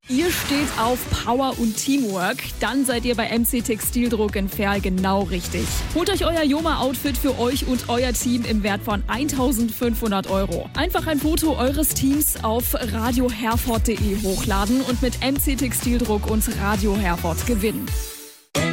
Ihr steht auf Power und Teamwork, dann seid ihr bei MC Textildruck in Verl genau richtig. Holt euch euer Joma-Outfit für euch und euer Team im Wert von 1.500 €. Einfach ein Foto eures Teams auf radioherford.de hochladen und mit MC Textildruck und Radio Herford gewinnen.